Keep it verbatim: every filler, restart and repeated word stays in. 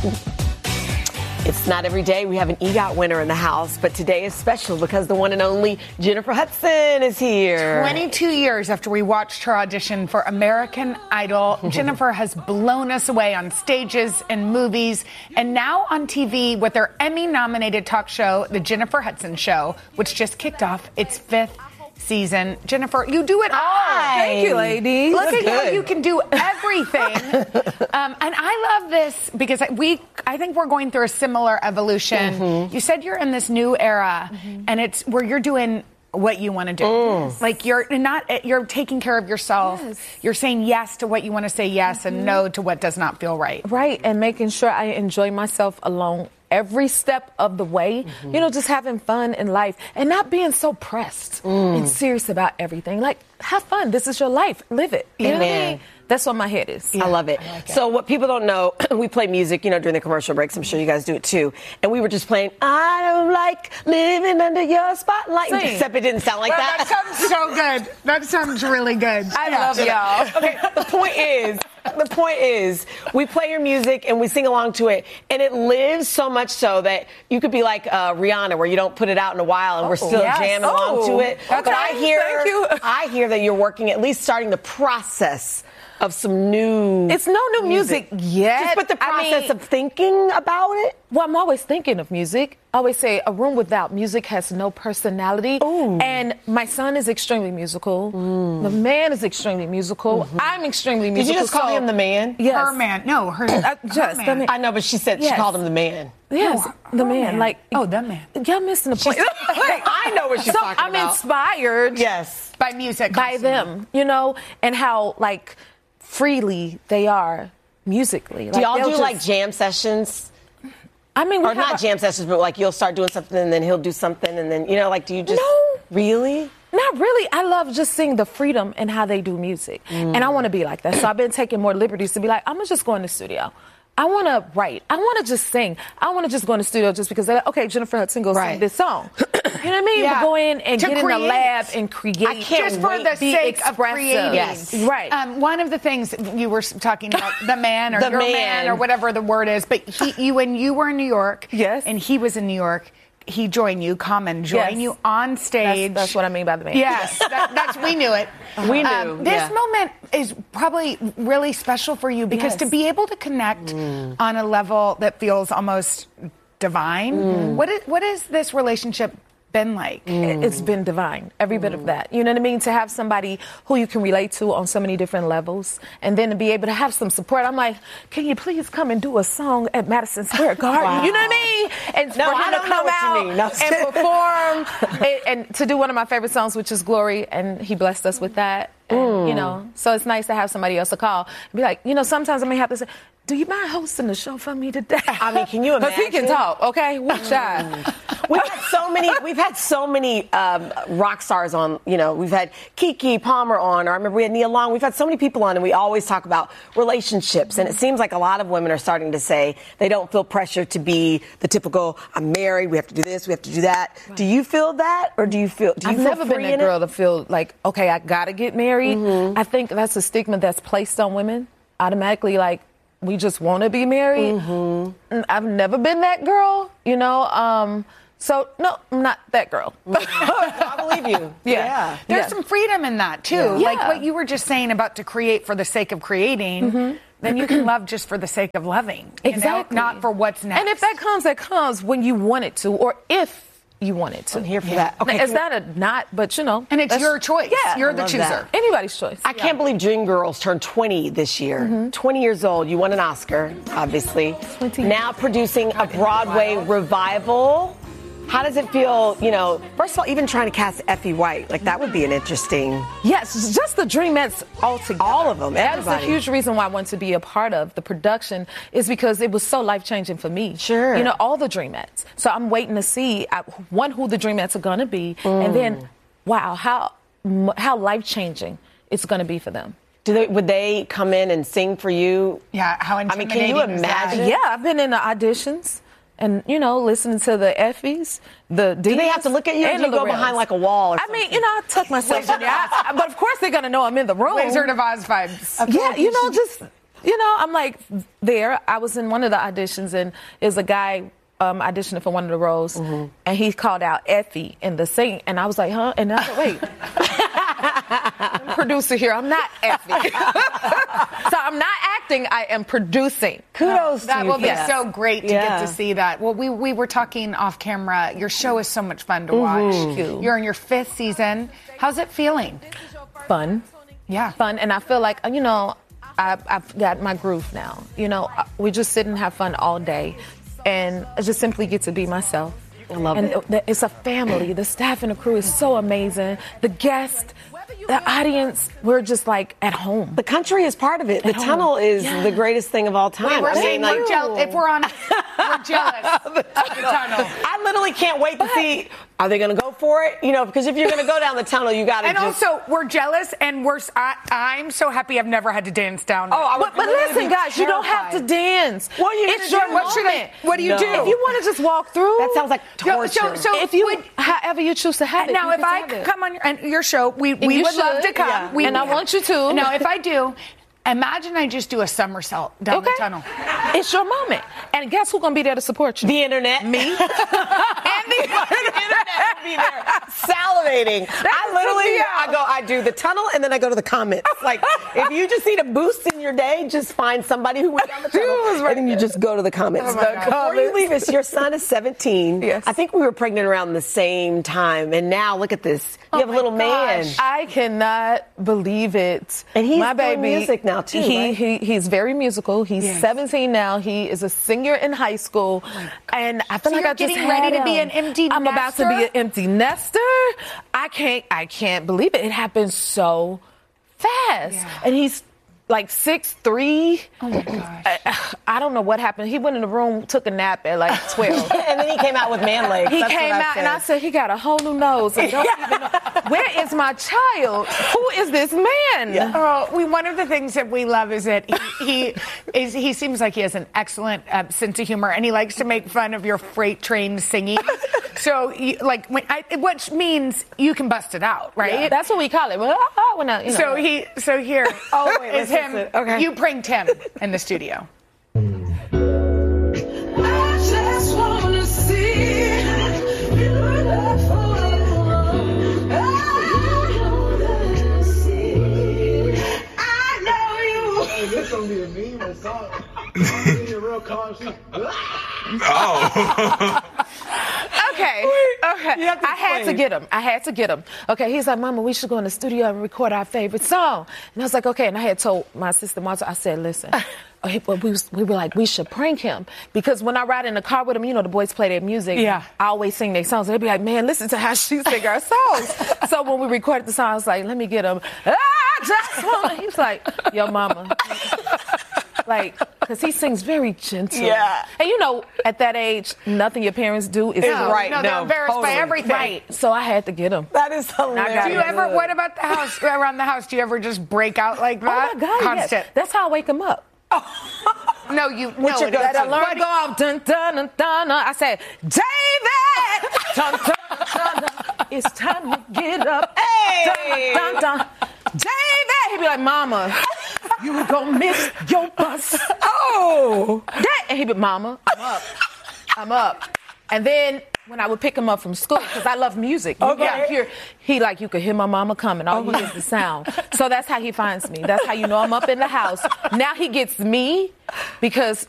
It's not every day we have an EGOT winner in the house, but today is special because the one and only Jennifer Hudson is here. twenty-two years after we watched her audition for American Idol, Jennifer has blown us away on stages and movies, and now on T V with her Emmy-nominated talk show, The Jennifer Hudson Show, which just kicked off its fifth season. Jennifer, you do it all. Hi. Thank you, lady. Look That's at how good. you can do everything. um, and I love this because we, I think we're going through a similar evolution. Mm-hmm. You said you're in this new era, mm-hmm. and it's where you're doing what you want to do. Mm. Like you're not, you're taking care of yourself. Yes. You're saying yes to what you want to say yes mm-hmm. and no to what does not feel right. Right, and making sure I enjoy myself along every step of the way, mm-hmm. you know, just having fun in life and not being so pressed mm. and serious about everything. Like, have fun. This is your life. Live it. You know what I mean? That's what my head is. Yeah, I love it. I like it. So what people don't know, we play music, you know, during the commercial breaks. I'm sure you guys do it too. And we were just playing, I don't like living under your spotlight. Sing. Except it didn't sound like well, that. That sounds so good. That sounds really good. I yeah. love y'all. Okay, the point is, the point is, we play your music and we sing along to it, and it lives so much so that you could be like uh, Rihanna, where you don't put it out in a while and oh, we're still yes. jamming oh, along to it. Okay, but I hear, thank you. I hear that you're working, at least starting the process of some new It's no new music, music yet. Just but the process I mean, of thinking about it. Well, I'm always thinking of music. I always say a room without music has no personality. Ooh. And my son is extremely musical. Mm. The man is extremely musical. Mm-hmm. I'm extremely musical. Did you just call so, him the man? Yes. Her man. No, her, uh, her just man. The man. I know, but she said yes. she called him the man. Yes, no, the man. man. Like oh, the man. Y'all missing the point. I know what she's so talking I'm about. I'm inspired. Yes, by music, by them. You know, and how like freely they are musically. Do like, y'all do just, like jam sessions? I mean, we or not a, jam sessions, but like you'll start doing something and then he'll do something and then, you know, like do you just... No. Really? Not really. I love just seeing the freedom in how they do music. Mm. And I want to be like that. So I've been taking more liberties to be like, I'm going to just go in the studio. I want to write. I want to just sing. I want to just go in the studio just because they're like, okay, Jennifer Hudson, go right. sing this song. You know what I mean? Yeah. But go in and to get create. in the lab and create. I can't just for wait. the Be sake expressive. of creating. Yes. Right. Um, one of the things you were talking about, the man or the your man. man or whatever the word is, but he, you, when you were in New York, yes. and he was in New York, he joined you, Common, joined yes. you on stage. That's, that's what I mean by the man. Yes, that, that's we knew it. We knew. Um, this yeah. moment is probably really special for you because yes. to be able to connect mm. on a level that feels almost divine. Mm. What is what is this relationship been like? Mm. It's been divine, every mm. bit of that. You know what I mean? To have somebody who you can relate to on so many different levels, and then to be able to have some support. I'm like, can you please come and do a song at Madison Square Garden? Wow. You know what I mean? And no, for him I don't to know come what out you mean. No. and perform, and, and to do one of my favorite songs, which is Glory, and he blessed us with that. And, mm. you know, so it's nice to have somebody else to call and be like, you know, sometimes I may have to say, do you mind hosting the show for me today? I mean, can you imagine? Because he can talk, okay? We'll try. We've had so many. We've had so many um, rock stars on. You know, we've had Keke Palmer on. Or I remember we had Nia Long. We've had so many people on, and we always talk about relationships. And it seems like a lot of women are starting to say they don't feel pressure to be the typical. I'm married. We have to do this. We have to do that. Right. Do you feel that, or do you feel? Do you I've feel never free been that girl to feel like, okay, I gotta get married. Mm-hmm. I think that's a stigma that's placed on women. Automatically, like, we just want to be married. Mm-hmm. I've never been that girl, you know. Um, so, no, I'm not that girl. I believe you. Yeah. yeah. There's yeah. some freedom in that, too. Yeah. Like Yeah. what you were just saying about to create for the sake of creating. Mm-hmm. Then you can love just for the sake of loving. Exactly. You know? Not for what's next. And if that comes, that comes when you want it to, or if you want it to. I'm here for yeah. that. Okay, it's not a not, but you know. And it's your choice. Yeah. You're I the love chooser. that. Anybody's choice. I can't believe Dreamgirls turned twenty this year. Mm-hmm. twenty years old. You won an Oscar, obviously. twenty Now producing a Broadway revival. How does it feel, you know, first of all, even trying to cast Effie White, like that would be an interesting... Yes, just the Dreamettes all together. All of them, That's everybody. a huge reason why I wanted to be a part of the production is because it was so life-changing for me. Sure. You know, all the Dreamettes. So I'm waiting to see, uh, one, who the Dreamettes are going to be, mm. and then, wow, how how life-changing it's going to be for them. Do they, would they come in and sing for you? Yeah, how I mean, intimidating can you is that? imagine? Yeah, I've been in the auditions. And, you know, listening to the Effies, the Do they have to look at you, or do you go Lorels. behind like a wall or I something? mean, you know, I tuck myself in there. I, but, of course, they're going to know I'm in the room. Wizard of Oz vibes. Yeah, you know, just you know, I'm like there. I was in one of the auditions, and is a guy um, auditioning for one of the roles, mm-hmm. and he called out Effie in the sing, and I was like, huh? And I said, wait. I'm producer here. I'm not Effie. So I'm not acting. I am producing. Kudos that to you. will be Yes. so great to Yeah. get to see that. Well, we we were talking off camera. Your show is so much fun to watch. Mm-hmm. You're in your fifth season. How's it feeling? Fun. Yeah. Fun. And I feel like, you know, I, I've got my groove now. You know, we just sit and have fun all day. And I just simply get to be myself. I love and it. And it's a family. The staff and the crew is so amazing. The guests, the audience, we're just like at home. The country is part of it. The home. tunnel is Yeah. the greatest thing of all time. We were I mean, saying like, we're jealous. If we're on, we're jealous of the tunnel. I literally can't wait to see. Are they going to go for it? You know, because if you're going to go down the tunnel, you got to. And just, also, we're jealous, and we're. I, I'm so happy I've never had to dance down. Oh, I would But, but really listen, be guys, you don't have to terrified. dance. What are you It's gonna your do? moment. What should I- What do you No. do? If you want to just walk through, That sounds like So- torture. so- so- if you, would- however you choose to have it. Now, you if can I have it. come on your, and your show, we, we you would love should. to come. Yeah. We, And I want you to. Now, if I do, imagine I just do a somersault down Okay. the tunnel. It's your moment. And guess who's going to be there to support you? The internet. Me. And the internet will be there salivating. I literally, me I out. go, I do the tunnel and then I go to the comments. Like, if you just need a boost in your day, just find somebody who went down the tunnel and then you just go to the comments. Oh my God. Before you leave us, your son is seventeen. Yes. I think we were pregnant around the same time. And now, look at this. You Oh have a my little man. gosh. I cannot believe it. And he's my doing baby, music now, too, He, right? he he's very musical. He's Yes. seventeen now. He is a senior in high school, and I feel So like you're I just getting ready had to be him. an empty I'm about to be nester? an empty nester. I can't. I can't believe it. It happened so fast, Yeah. and he's like six three. Oh my gosh. I, I don't know what happened. He went in the room, took a nap at like twelve. And then he came out with man legs. He That's came what out and I said, he got a whole new nose. I don't even know. Where is my child? Who is this man? Yeah. Oh, we, one of the things that we love is that he, he is he seems like he has an excellent uh, sense of humor, and he likes to make fun of your freight train singing. So, you, like, when I, which means you can bust it out, right? Yeah, that's what we call it. Well, ah, when I, you know. So he, so here, Oh, wait, is let's him. listen. Okay. You pranked him in the studio. I just wanna see beautiful. I know you. Hey, this gonna be a meme or something. I'm in a real car. She, Oh. Okay. Okay. You have to I had to explain. get him. I had to get him. Okay. He's like, Mama, we should go in the studio and record our favorite song. And I was like, okay. And I had told my sister Martha, I said, listen. Okay, but we, was, we were like, we should prank him. Because when I ride in the car with him, you know, the boys play their music. Yeah. I always sing their songs. And they'd be like, man, listen to how she sing our songs. So when we recorded the song, I was like, let me get him. I just wanna. He was like, yo, Mama. Like, because he sings very gentle. Yeah. And you know, at that age, nothing your parents do is Is wrong. right. No, they're no, embarrassed by totally. everything. Right. So I had to get him. That is hilarious. got Do you it. ever? What about the house? Around the house, do you ever just break out like that? Oh my God, Constant. yes. That's how I wake him up. No, you. What's no, your it go-to? is. That alarm What do go off. Dun, dun, dun, dun, dun. I said, David! Dun, dun, dun, dun. It's time to get up. Hey! Dun, dun, dun. David! He'd be like, Mama, you gonna miss your bus. Oh! Dad. And he'd be, Mama, I'm up. I'm up. And then when I would pick him up from school, because I love music. You Okay. can hear, he like, you could hear my mama coming. All you hear is the sound. So that's how he finds me. That's how you know I'm up in the house. Now he gets me because